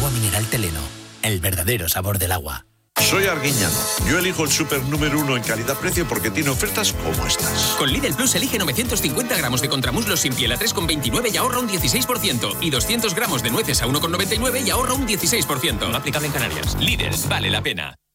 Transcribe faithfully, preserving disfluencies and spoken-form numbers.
Agua mineral Teleno, el verdadero sabor del agua. Soy Arguiñano. Yo elijo el súper número uno en calidad-precio porque tiene ofertas como estas. Con Lidl Plus elige novecientos cincuenta gramos de contramuslos sin piel a tres con veintinueve y ahorra un dieciséis por ciento. Y doscientos gramos de nueces a uno con noventa y nueve y ahorra un dieciséis por ciento. No aplicable en Canarias. Lidl, vale la pena.